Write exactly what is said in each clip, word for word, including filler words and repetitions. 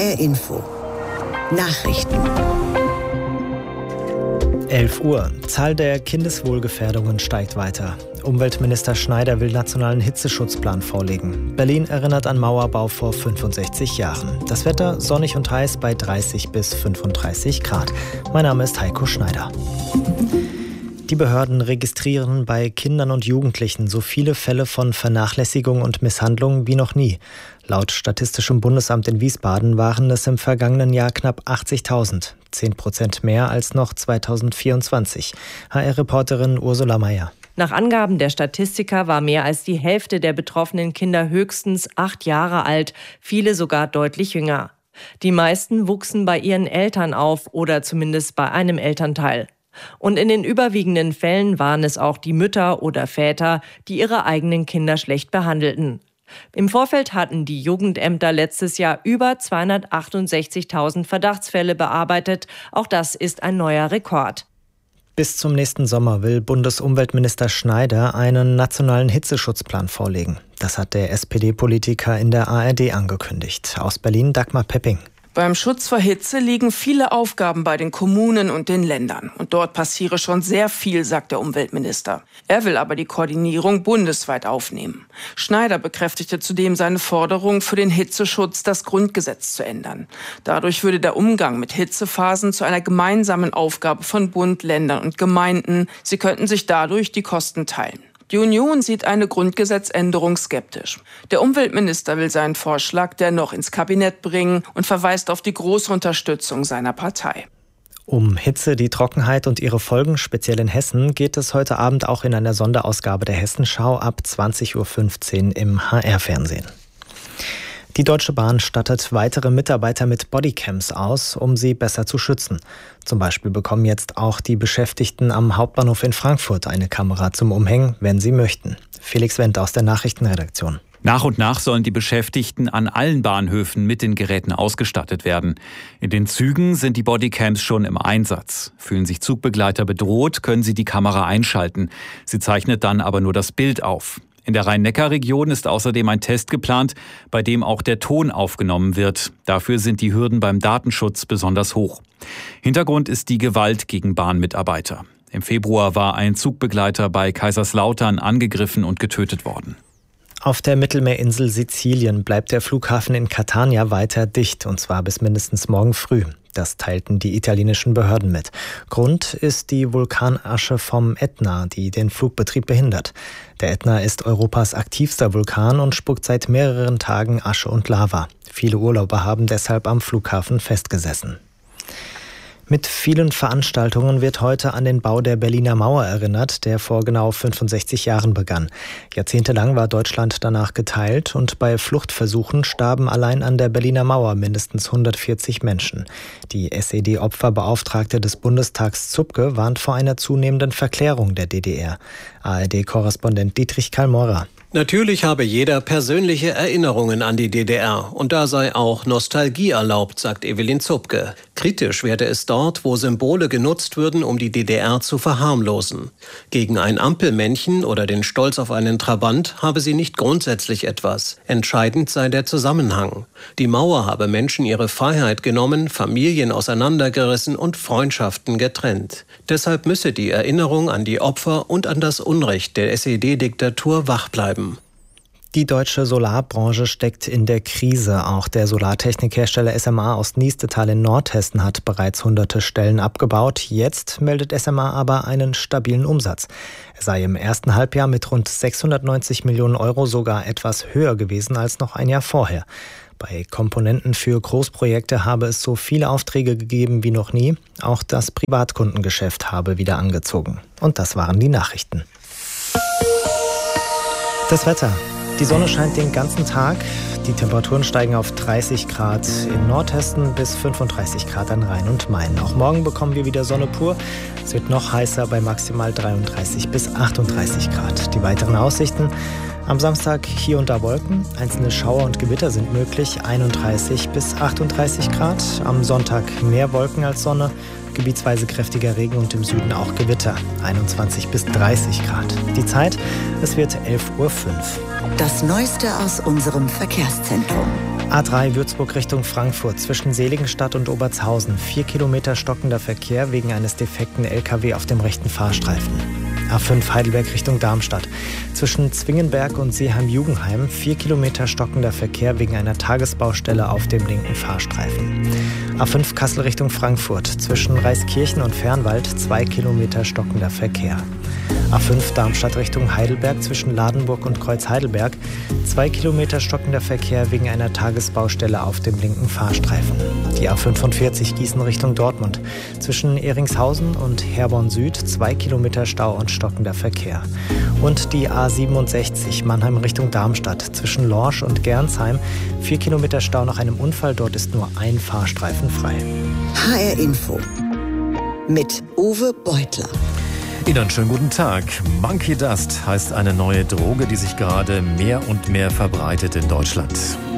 R Info. Nachrichten. elf Uhr. Zahl der Kindeswohlgefährdungen steigt weiter. Umweltminister Schneider will nationalen Hitzeschutzplan vorlegen. Berlin erinnert an Mauerbau vor fünfundsechzig Jahren. Das Wetter sonnig und heiß bei dreißig bis fünfunddreißig Grad. Mein Name ist Heiko Schneider. Die Behörden registrieren bei Kindern und Jugendlichen so viele Fälle von Vernachlässigung und Misshandlung wie noch nie. Laut Statistischem Bundesamt in Wiesbaden waren es im vergangenen Jahr knapp achtzigtausend, zehn Prozent mehr als noch zweitausendvierundzwanzig. H R-Reporterin Ursula Mayer. Nach Angaben der Statistiker war mehr als die Hälfte der betroffenen Kinder höchstens acht Jahre alt, viele sogar deutlich jünger. Die meisten wuchsen bei ihren Eltern auf oder zumindest bei einem Elternteil. Und in den überwiegenden Fällen waren es auch die Mütter oder Väter, die ihre eigenen Kinder schlecht behandelten. Im Vorfeld hatten die Jugendämter letztes Jahr über zweihundertachtundsechzigtausend Verdachtsfälle bearbeitet. Auch das ist ein neuer Rekord. Bis zum nächsten Sommer will Bundesumweltminister Schneider einen nationalen Hitzeschutzplan vorlegen. Das hat der S P D-Politiker in der A R D angekündigt. Aus Berlin Dagmar Pepping. Beim Schutz vor Hitze liegen viele Aufgaben bei den Kommunen und den Ländern. Und dort passiere schon sehr viel, sagt der Umweltminister. Er will aber die Koordinierung bundesweit aufnehmen. Schneider bekräftigte zudem seine Forderung, für den Hitzeschutz das Grundgesetz zu ändern. Dadurch würde der Umgang mit Hitzephasen zu einer gemeinsamen Aufgabe von Bund, Ländern und Gemeinden. Sie könnten sich dadurch die Kosten teilen. Die Union sieht eine Grundgesetzänderung skeptisch. Der Umweltminister will seinen Vorschlag dennoch ins Kabinett bringen und verweist auf die große Unterstützung seiner Partei. Um Hitze, die Trockenheit und ihre Folgen, speziell in Hessen, geht es heute Abend auch in einer Sonderausgabe der Hessenschau ab zwanzig Uhr fünfzehn im H R-Fernsehen. Die Deutsche Bahn stattet weitere Mitarbeiter mit Bodycams aus, um sie besser zu schützen. Zum Beispiel bekommen jetzt auch die Beschäftigten am Hauptbahnhof in Frankfurt eine Kamera zum Umhängen, wenn sie möchten. Felix Wendt aus der Nachrichtenredaktion. Nach und nach sollen die Beschäftigten an allen Bahnhöfen mit den Geräten ausgestattet werden. In den Zügen sind die Bodycams schon im Einsatz. Fühlen sich Zugbegleiter bedroht, können sie die Kamera einschalten. Sie zeichnet dann aber nur das Bild auf. In der Rhein-Neckar-Region ist außerdem ein Test geplant, bei dem auch der Ton aufgenommen wird. Dafür sind die Hürden beim Datenschutz besonders hoch. Hintergrund ist die Gewalt gegen Bahnmitarbeiter. Im Februar war ein Zugbegleiter bei Kaiserslautern angegriffen und getötet worden. Auf der Mittelmeerinsel Sizilien bleibt der Flughafen in Catania weiter dicht, und zwar bis mindestens morgen früh. Das teilten die italienischen Behörden mit. Grund ist die Vulkanasche vom Ätna, die den Flugbetrieb behindert. Der Ätna ist Europas aktivster Vulkan und spuckt seit mehreren Tagen Asche und Lava. Viele Urlauber haben deshalb am Flughafen festgesessen. Mit vielen Veranstaltungen wird heute an den Bau der Berliner Mauer erinnert, der vor genau fünfundsechzig Jahren begann. Jahrzehntelang war Deutschland danach geteilt und bei Fluchtversuchen starben allein an der Berliner Mauer mindestens hundertvierzig Menschen. Die S E D-Opferbeauftragte des Bundestags Zupke warnt vor einer zunehmenden Verklärung der D D R. A R D-Korrespondent Dietrich Kalmora. Natürlich habe jeder persönliche Erinnerungen an die D D R und da sei auch Nostalgie erlaubt, sagt Evelyn Zupke. Kritisch werde es dort, wo Symbole genutzt würden, um die D D R zu verharmlosen. Gegen ein Ampelmännchen oder den Stolz auf einen Trabant habe sie nicht grundsätzlich etwas. Entscheidend sei der Zusammenhang. Die Mauer habe Menschen ihre Freiheit genommen, Familien auseinandergerissen und Freundschaften getrennt. Deshalb müsse die Erinnerung an die Opfer und an das Unrecht der S E D-Diktatur wach bleiben. Die deutsche Solarbranche steckt in der Krise. Auch der Solartechnikhersteller S M A aus Niestetal in Nordhessen hat bereits hunderte Stellen abgebaut. Jetzt meldet S M A aber einen stabilen Umsatz. Er sei im ersten Halbjahr mit rund sechshundertneunzig Millionen Euro sogar etwas höher gewesen als noch ein Jahr vorher. Bei Komponenten für Großprojekte habe es so viele Aufträge gegeben wie noch nie. Auch das Privatkundengeschäft habe wieder angezogen. Und das waren die Nachrichten. Das Wetter. Die Sonne scheint den ganzen Tag. Die Temperaturen steigen auf dreißig Grad in Nordhessen bis fünfunddreißig Grad an Rhein und Main. Auch morgen bekommen wir wieder Sonne pur. Es wird noch heißer bei maximal dreiunddreißig bis achtunddreißig Grad. Die weiteren Aussichten: am Samstag hier und da Wolken. Einzelne Schauer und Gewitter sind möglich. einunddreißig bis achtunddreißig Grad. Am Sonntag mehr Wolken als Sonne. Gebietsweise kräftiger Regen und im Süden auch Gewitter. einundzwanzig bis dreißig Grad. Die Zeit, es wird elf Uhr fünf. Das Neueste aus unserem Verkehrszentrum. A drei Würzburg Richtung Frankfurt zwischen Seligenstadt und Obertshausen. Vier Kilometer stockender Verkehr wegen eines defekten L K W auf dem rechten Fahrstreifen. A fünf Heidelberg Richtung Darmstadt. Zwischen Zwingenberg und Seeheim-Jugenheim vier Kilometer stockender Verkehr wegen einer Tagesbaustelle auf dem linken Fahrstreifen. A fünf Kassel Richtung Frankfurt. Zwischen Reiskirchen und Fernwald zwei Kilometer stockender Verkehr. A fünf Darmstadt Richtung Heidelberg zwischen Ladenburg und Kreuz-Heidelberg. Zwei Kilometer stockender Verkehr wegen einer Tagesbaustelle auf dem linken Fahrstreifen. Die A fünfundvierzig Gießen Richtung Dortmund. Zwischen Ehringshausen und Herborn Süd zwei Kilometer Stau und stockender Verkehr. Und die A siebenundsechzig Mannheim Richtung Darmstadt. Zwischen Lorsch und Gernsheim vier Kilometer Stau nach einem Unfall. Dort ist nur ein Fahrstreifen frei. H R Info mit Uwe Beutler. Ihnen einen schönen guten Tag. Monkey Dust heißt eine neue Droge, die sich gerade mehr und mehr verbreitet in Deutschland.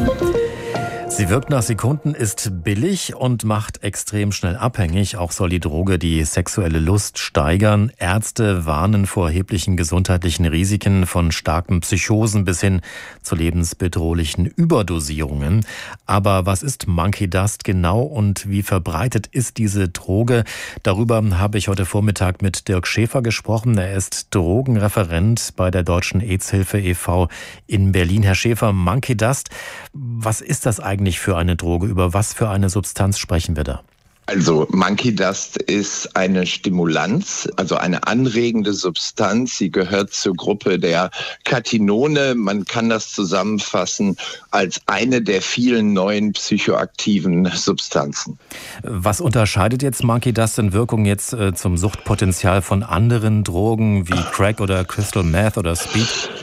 Sie wirkt nach Sekunden, ist billig und macht extrem schnell abhängig. Auch soll die Droge die sexuelle Lust steigern. Ärzte warnen vor erheblichen gesundheitlichen Risiken, von starken Psychosen bis hin zu lebensbedrohlichen Überdosierungen. Aber was ist Monkey Dust genau und wie verbreitet ist diese Droge? Darüber habe ich heute Vormittag mit Dirk Schäfer gesprochen. Er ist Drogenreferent bei der Deutschen AIDS-Hilfe e V in Berlin. Herr Schäfer, Monkey Dust, was ist das eigentlich für eine Droge? Über was für eine Substanz sprechen wir da? Also Monkey Dust ist eine Stimulanz, also eine anregende Substanz. Sie gehört zur Gruppe der Cathinone. Man kann das zusammenfassen als eine der vielen neuen psychoaktiven Substanzen. Was unterscheidet jetzt Monkey Dust in Wirkung jetzt äh, zum Suchtpotenzial von anderen Drogen wie Crack oder Crystal Meth oder Speed?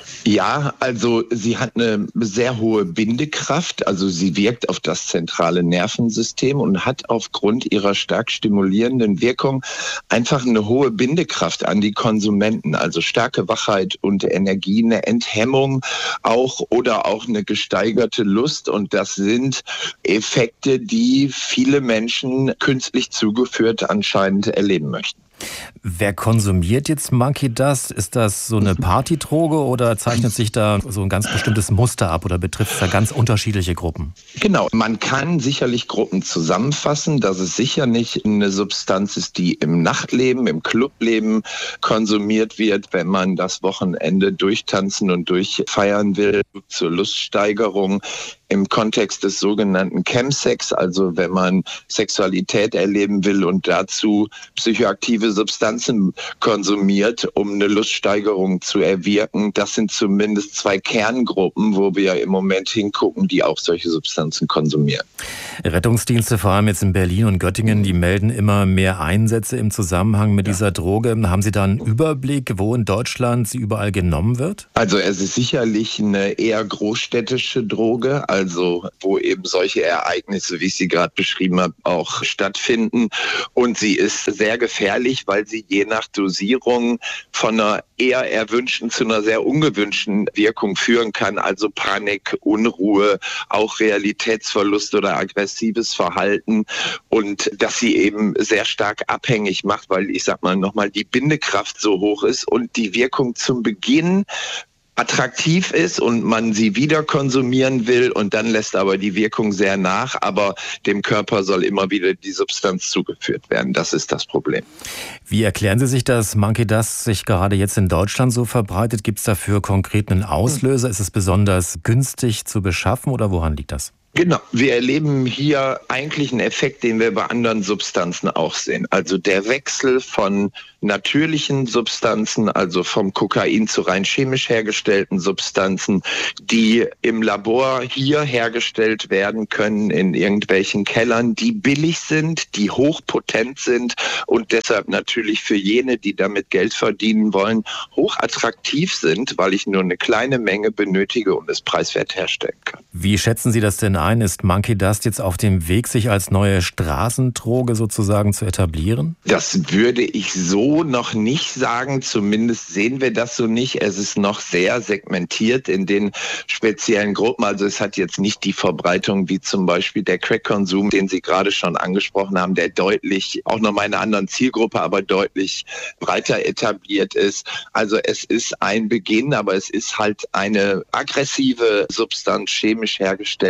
Ja, also sie hat eine sehr hohe Bindekraft, also sie wirkt auf das zentrale Nervensystem und hat aufgrund ihrer stark stimulierenden Wirkung einfach eine hohe Bindekraft an die Konsumenten, also starke Wachheit und Energie, eine Enthemmung auch oder auch eine gesteigerte Lust, und das sind Effekte, die viele Menschen künstlich zugeführt anscheinend erleben möchten. Wer konsumiert jetzt Monkey Dust? Ist das so eine Partydroge oder zeichnet sich da so ein ganz bestimmtes Muster ab oder betrifft es da ganz unterschiedliche Gruppen? Genau, man kann sicherlich Gruppen zusammenfassen, dass es sicher nicht eine Substanz ist, die im Nachtleben, im Clubleben konsumiert wird, wenn man das Wochenende durchtanzen und durchfeiern will, zur Luststeigerung. Im Kontext des sogenannten Chemsex, also wenn man Sexualität erleben will und dazu psychoaktive Substanzen konsumiert, um eine Luststeigerung zu erwirken. Das sind zumindest zwei Kerngruppen, wo wir im Moment hingucken, die auch solche Substanzen konsumieren. Rettungsdienste, vor allem jetzt in Berlin und Göttingen, die melden immer mehr Einsätze im Zusammenhang mit ja. dieser Droge. Haben Sie da einen Überblick, wo in Deutschland sie überall genommen wird? Also es ist sicherlich eine eher großstädtische Droge, also wo eben solche Ereignisse, wie ich sie gerade beschrieben habe, auch stattfinden. Und sie ist sehr gefährlich, weil sie je nach Dosierung von einer eher erwünschten zu einer sehr ungewünschten Wirkung führen kann. Also Panik, Unruhe, auch Realitätsverlust oder aggressives Verhalten. Und dass sie eben sehr stark abhängig macht, weil ich sag mal nochmal die Bindekraft so hoch ist und die Wirkung zum Beginn attraktiv ist und man sie wieder konsumieren will, und dann lässt aber die Wirkung sehr nach, aber dem Körper soll immer wieder die Substanz zugeführt werden. Das ist das Problem. Wie erklären Sie sich, dass Monkey Dust sich gerade jetzt in Deutschland so verbreitet? Gibt es dafür konkret einen Auslöser? Ist es besonders günstig zu beschaffen oder woran liegt das? Genau, wir erleben hier eigentlich einen Effekt, den wir bei anderen Substanzen auch sehen. Also der Wechsel von natürlichen Substanzen, also vom Kokain zu rein chemisch hergestellten Substanzen, die im Labor hier hergestellt werden können, in irgendwelchen Kellern, die billig sind, die hochpotent sind und deshalb natürlich für jene, die damit Geld verdienen wollen, hochattraktiv sind, weil ich nur eine kleine Menge benötige und es preiswert herstellen kann. Wie schätzen Sie das denn ein? Ist Monkey Dust jetzt auf dem Weg, sich als neue Straßendroge sozusagen zu etablieren? Das würde ich so noch nicht sagen. Zumindest sehen wir das so nicht. Es ist noch sehr segmentiert in den speziellen Gruppen. Also es hat jetzt nicht die Verbreitung wie zum Beispiel der Crack-Konsum, den Sie gerade schon angesprochen haben, der deutlich, auch nochmal in einer anderen Zielgruppe, aber deutlich breiter etabliert ist. Also es ist ein Beginn, aber es ist halt eine aggressive Substanz, chemisch hergestellt, schädlich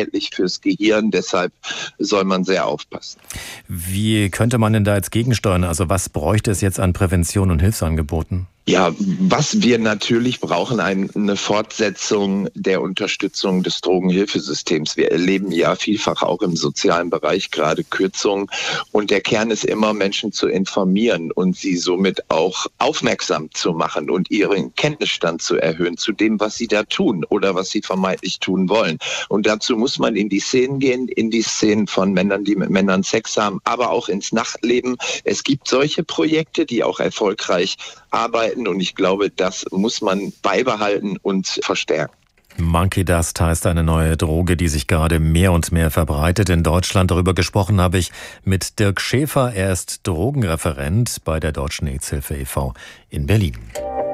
schädlich fürs Gehirn. Deshalb soll man sehr aufpassen. Wie könnte man denn da jetzt gegensteuern? Also was bräuchte es jetzt an Prävention und Hilfsangeboten? Ja, was wir natürlich brauchen, eine Fortsetzung der Unterstützung des Drogenhilfesystems. Wir erleben ja vielfach auch im sozialen Bereich gerade Kürzungen. Und der Kern ist immer, Menschen zu informieren und sie somit auch aufmerksam zu machen und ihren Kenntnisstand zu erhöhen zu dem, was sie da tun oder was sie vermeintlich tun wollen. Und dazu muss man in die Szenen gehen, in die Szenen von Männern, die mit Männern Sex haben, aber auch ins Nachtleben. Es gibt solche Projekte, die auch erfolgreich arbeiten. Und ich glaube, das muss man beibehalten und verstärken. Monkey Dust heißt eine neue Droge, die sich gerade mehr und mehr verbreitet in Deutschland. Darüber gesprochen habe ich mit Dirk Schäfer. Er ist Drogenreferent bei der Deutschen AIDS-Hilfe e V in Berlin.